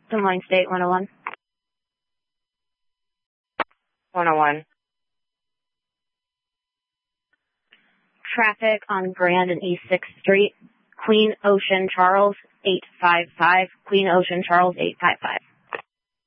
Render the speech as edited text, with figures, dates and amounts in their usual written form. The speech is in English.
Des Moines State 101. 101. Traffic on Grand and East 6th Street. Queen Ocean Charles 855. Queen Ocean Charles 855.